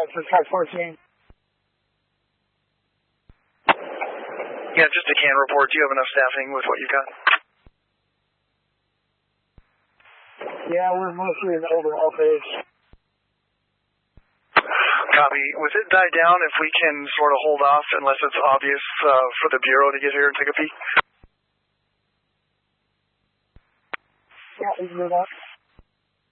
for track 14. Yeah, just a can report. Do you have enough staffing with what you got? Yeah, we're mostly in the overall phase. Copy. With it died down, if we can sort of hold off unless it's obvious for the Bureau to get here and take a peek. Yeah, we can do that.